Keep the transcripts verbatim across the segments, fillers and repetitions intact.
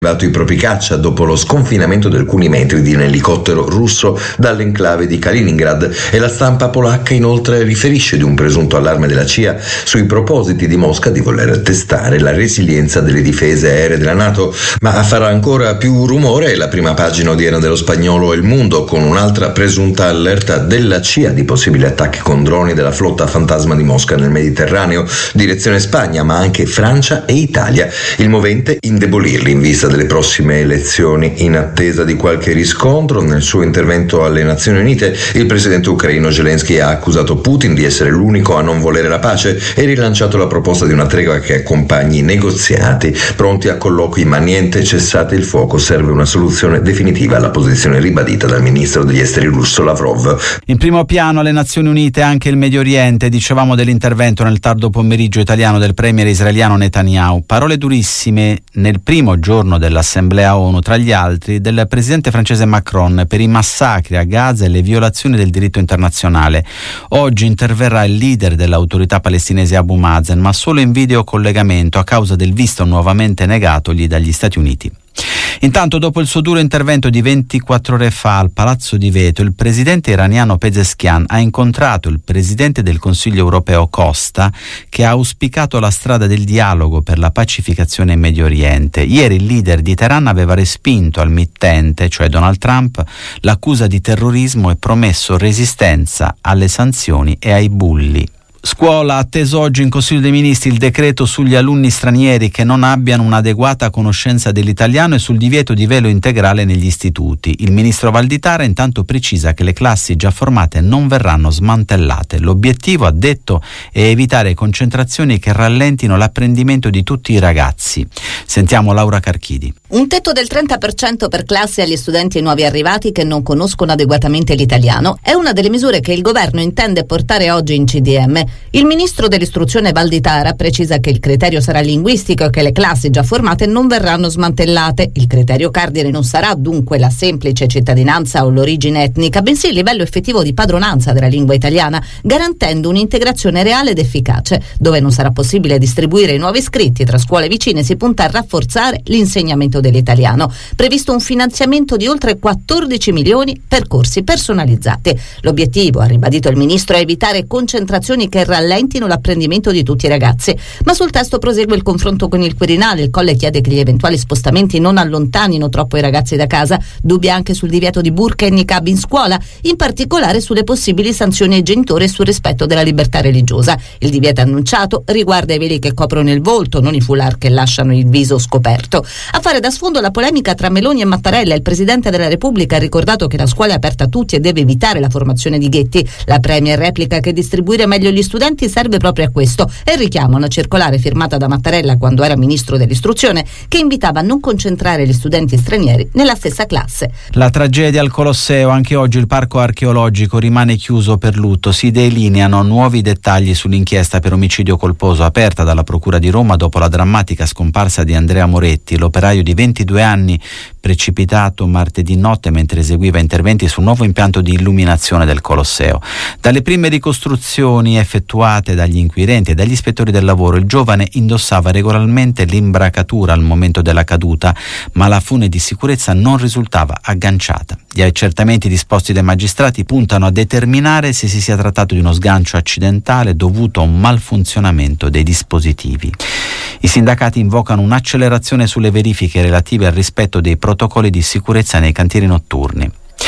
i propri caccia dopo lo sconfinamento di alcuni metri di un elicottero russo dall'enclave di Kaliningrad, e la stampa polacca inoltre riferisce di un presunto allarme della C I A sui propositi di Mosca di voler testare la resilienza delle difese aeree della NATO. Ma a fare ancora più rumore è la prima pagina odierna dello spagnolo El Mundo, con un'altra presunta allerta della C I A di possibili attacchi con droni della flotta fantasma di Mosca nel Mediterraneo, direzione Spagna ma anche Francia e Italia. Il movente indebolirli in vista delle prossime elezioni. In attesa di qualche riscontro, nel suo intervento alle Nazioni Unite il presidente ucraino Zelensky ha accusato Putin di essere l'unico a non volere la pace e rilanciato la proposta di una tregua che accompagni i negoziati, pronti a colloqui ma niente cessate il fuoco, serve una soluzione definitiva, alla posizione ribadita dal ministro degli esteri russo Lavrov. In primo piano le Nazioni Unite e anche il Medio Oriente. Dicevamo dell'intervento nel tardo pomeriggio italiano del premier israeliano Netanyahu, parole durissime nel primo giorno dell'Assemblea ONU, tra gli altri del presidente francese Macron per i massacri a Gaza e le violazioni del diritto internazionale. Oggi interverrà il leader dell'autorità palestinese Abu Mazen, ma solo in videocollegamento a causa del visto nuovamente negatogli dagli Stati Uniti. Intanto, dopo il suo duro intervento di ventiquattro ore fa al Palazzo di Veto, il presidente iraniano Pezeshkian ha incontrato il presidente del Consiglio europeo Costa, che ha auspicato la strada del dialogo per la pacificazione in Medio Oriente. Ieri il leader di Teheran aveva respinto al mittente, cioè Donald Trump, l'accusa di terrorismo e promesso resistenza alle sanzioni e ai bulli. Scuola, atteso oggi in Consiglio dei Ministri il decreto sugli alunni stranieri che non abbiano un'adeguata conoscenza dell'italiano e sul divieto di velo integrale negli istituti. Il ministro Valditara intanto precisa che le classi già formate non verranno smantellate. L'obiettivo, ha detto, è evitare concentrazioni che rallentino l'apprendimento di tutti i ragazzi. Sentiamo Laura Carchidi. Un tetto del trenta per cento per classe agli studenti nuovi arrivati che non conoscono adeguatamente l'italiano è una delle misure che il governo intende portare oggi in C D M. Il ministro dell'istruzione Valditara precisa che il criterio sarà linguistico e che le classi già formate non verranno smantellate. Il criterio cardine non sarà dunque la semplice cittadinanza o l'origine etnica, bensì il livello effettivo di padronanza della lingua italiana, garantendo un'integrazione reale ed efficace. Dove non sarà possibile distribuire i nuovi iscritti tra scuole vicine, si punta a rafforzare l'insegnamento dell'italiano. Previsto un finanziamento di oltre quattordici milioni per corsi personalizzati. L'obiettivo, ha ribadito il ministro, è evitare concentrazioni che rallentino l'apprendimento di tutti i ragazzi. Ma sul testo prosegue il confronto con il Quirinale. Il Colle chiede che gli eventuali spostamenti non allontanino troppo i ragazzi da casa. Dubbia anche sul divieto di burqa e niqab in scuola, in particolare sulle possibili sanzioni ai genitori e sul rispetto della libertà religiosa. Il divieto annunciato riguarda i veli che coprono il volto, non i foulard che lasciano il viso scoperto. A fare da sfondo la polemica tra Meloni e Mattarella. Il Presidente della Repubblica ha ricordato che la scuola è aperta a tutti e deve evitare la formazione di ghetti. La Premier replica che distribuire meglio gli studenti serve proprio a questo e richiama una circolare firmata da Mattarella quando era ministro dell'istruzione, che invitava a non concentrare gli studenti stranieri nella stessa classe. La tragedia al Colosseo. Anche oggi il parco archeologico rimane chiuso per lutto. Si delineano nuovi dettagli sull'inchiesta per omicidio colposo aperta dalla Procura di Roma dopo la drammatica scomparsa di Andrea Moretti, l'operaio di ventidue anni precipitato martedì notte mentre eseguiva interventi sul nuovo impianto di illuminazione del Colosseo. Dalle prime ricostruzioni effettuate dagli inquirenti e dagli ispettori del lavoro, il giovane indossava regolarmente l'imbracatura al momento della caduta, ma la fune di sicurezza non risultava agganciata. Gli accertamenti disposti dai magistrati puntano a determinare se si sia trattato di uno sgancio accidentale dovuto a un malfunzionamento dei dispositivi. I sindacati invocano un'accelerazione sulle verifiche relative al rispetto dei protocolli di sicurezza nei cantieri notturni.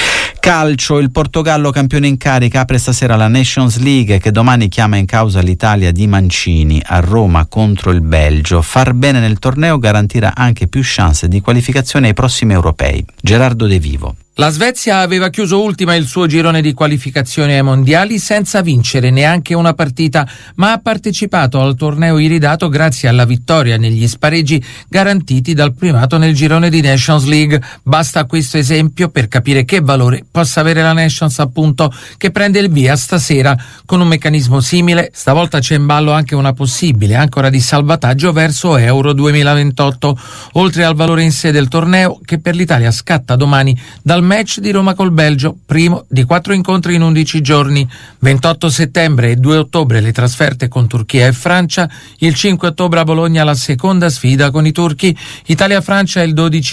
Calcio, il Portogallo campione in carica apre stasera la Nations League, che domani chiama in causa l'Italia di Mancini a Roma contro il Belgio. Far bene nel torneo garantirà anche più chance di qualificazione ai prossimi europei. Gerardo De Vivo. La Svezia aveva chiuso ultima il suo girone di qualificazione ai mondiali senza vincere neanche una partita, ma ha partecipato al torneo iridato grazie alla vittoria negli spareggi garantiti dal primato nel girone di Nations League. Basta questo esempio per capire che valore possa avere la Nations, appunto, che prende il via stasera con un meccanismo simile. Stavolta c'è in ballo anche una possibile ancora di salvataggio verso Euro duemilaventotto, oltre al valore in sé del torneo che per l'Italia scatta domani dal al match di Roma col Belgio, primo di quattro incontri in undici giorni. ventotto settembre e due ottobre le trasferte con Turchia e Francia, il cinque ottobre a Bologna la seconda sfida con i turchi. Italia-Francia il dodici